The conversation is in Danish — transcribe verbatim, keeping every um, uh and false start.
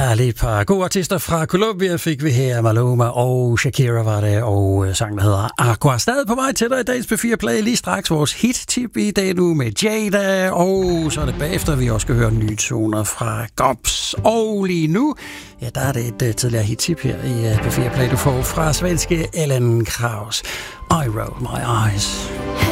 Ja, lige et par gode artister fra Colombia fik vi her. Maluma og Shakira var det, og sangen der hedder Aqua. Stadig på vej til dig i dagens P fire Play. Lige straks vores hit-tip i dag nu med Jada, og så er det bagefter, vi også skal høre nye toner fra Gops. Og lige nu, ja, der er det et uh, tidligere hit-tip her i uh, P fire Play, du får fra svenske Ellen Kraus. I roll my eyes.